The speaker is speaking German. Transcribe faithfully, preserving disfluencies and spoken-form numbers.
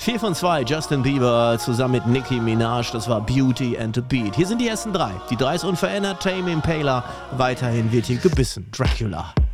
vier von zwei, Justin Bieber zusammen mit Nicki Minaj, das war Beauty and the Beat. Hier sind die ersten drei. Die drei ist unverändert, Tame Impala, weiterhin wird hier gebissen, Dracula.